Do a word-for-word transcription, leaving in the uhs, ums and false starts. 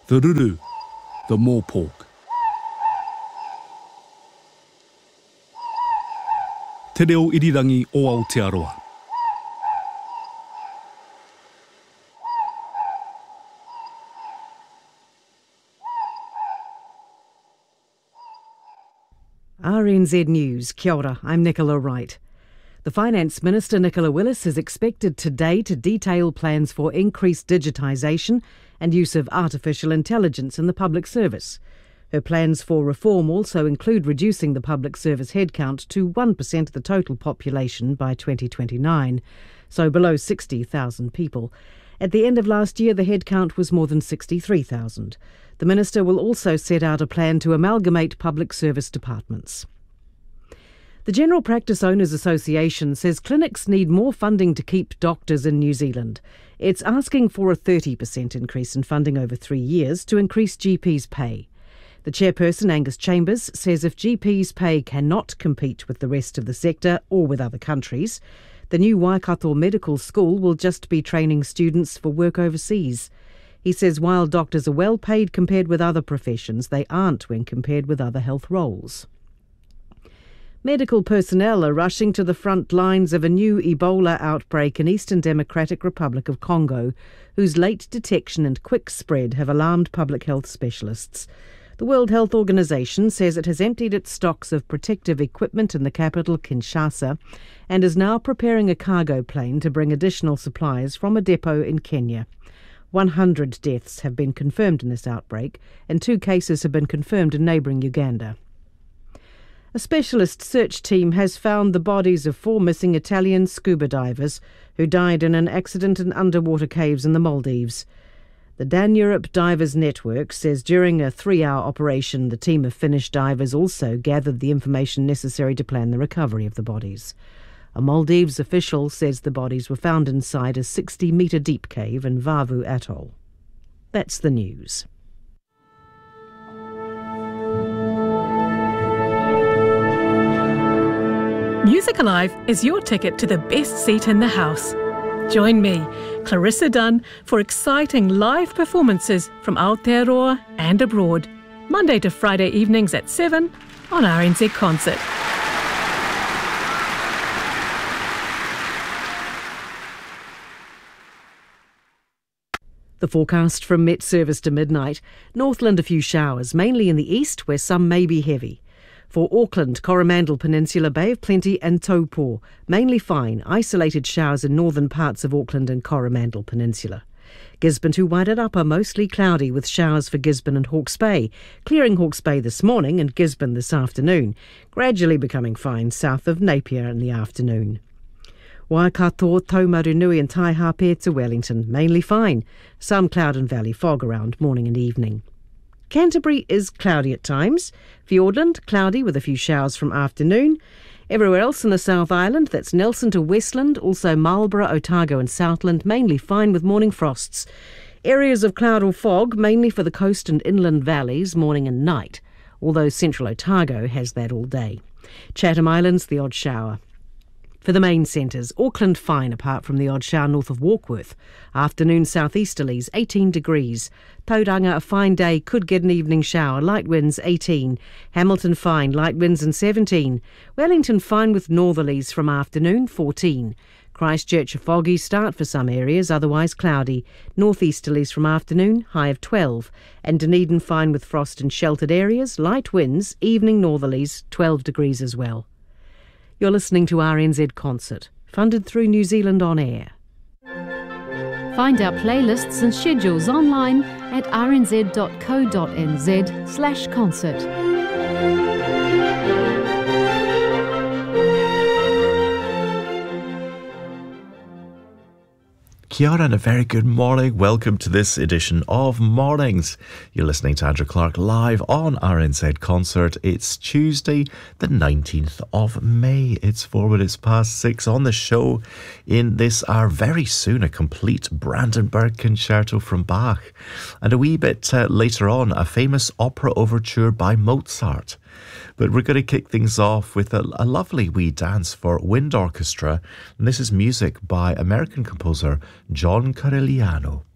the ruru, the mopok. Te reo irirangi o Aotearoa. R N Z News, kia ora, I'm Nicola Wright. The Finance Minister, Nicola Willis, is expected today to detail plans for increased digitisation and use of artificial intelligence in the public service. Her plans for reform also include reducing the public service headcount to one percent of the total population by twenty twenty-nine, so below sixty thousand people. At the end of last year, the headcount was more than sixty-three thousand. The Minister will also set out a plan to amalgamate public service departments. The General Practice Owners Association says clinics need more funding to keep doctors in New Zealand. It's asking for a thirty percent increase in funding over three years to increase G Ps' pay. The chairperson, Angus Chambers, says if G Ps' pay cannot compete with the rest of the sector or with other countries, the new Waikato Medical School will just be training students for work overseas. He says while doctors are well paid compared with other professions, they aren't when compared with other health roles. Medical personnel are rushing to the front lines of a new Ebola outbreak in Eastern Democratic Republic of Congo, whose late detection and quick spread have alarmed public health specialists. The World Health Organization says it has emptied its stocks of protective equipment in the capital, Kinshasa, and is now preparing a cargo plane to bring additional supplies from a depot in Kenya. one hundred deaths have been confirmed in this outbreak, and two cases have been confirmed in neighbouring Uganda. A specialist search team has found the bodies of four missing Italian scuba divers who died in an accident in underwater caves in the Maldives. The Dan Europe Divers Network says during a three-hour operation, the team of Finnish divers also gathered the information necessary to plan the recovery of the bodies. A Maldives official says the bodies were found inside a sixty-metre deep cave in Vavu Atoll. That's the news. Music Alive is your ticket to the best seat in the house. Join me, Clarissa Dunn, for exciting live performances from Aotearoa and abroad, Monday to Friday evenings at seven on R N Z Concert. The forecast from Met Service to midnight. Northland a few showers, mainly in the east where some may be heavy. For Auckland, Coromandel Peninsula, Bay of Plenty and Taupo, mainly fine, isolated showers in northern parts of Auckland and Coromandel Peninsula. Gisborne to Wairarapa, mostly cloudy with showers for Gisborne and Hawke's Bay, clearing Hawke's Bay this morning and Gisborne this afternoon, gradually becoming fine south of Napier in the afternoon. Waikato, Taumarunui and Taihape to Wellington, mainly fine, some cloud and valley fog around morning and evening. Canterbury is cloudy at times. Fiordland, cloudy with a few showers from afternoon. Everywhere else in the South Island, that's Nelson to Westland, also Marlborough, Otago and Southland, mainly fine with morning frosts. Areas of cloud or fog, mainly for the coast and inland valleys, morning and night, although central Otago has that all day. Chatham Islands, the odd shower. For the main centres, Auckland fine apart from the odd shower north of Warkworth. Afternoon southeasterlies, eighteen degrees. Tauranga, a fine day, could get an evening shower, light winds eighteen. Hamilton fine, light winds and seventeen. Wellington fine with northerlies from afternoon, fourteen. Christchurch a foggy start for some areas, otherwise cloudy. Northeasterlies from afternoon, high of twelve. And Dunedin fine with frost in sheltered areas, light winds, evening northerlies, twelve degrees as well. You're listening to R N Z Concert, funded through New Zealand On Air. Find our playlists and schedules online at rnz.co.nz slash concert. Kia ora and a very good morning. Welcome to this edition of Mornings. You're listening to Andrew Clark live on R N Z Concert. It's Tuesday, the nineteenth of May. It's four minutes past six on the show. In this hour, very soon, a complete Brandenburg concerto from Bach. And a wee bit uh, later on, a famous opera overture by Mozart. But we're going to kick things off with a, a lovely wee dance for wind orchestra. And this is music by American composer John Corigliano.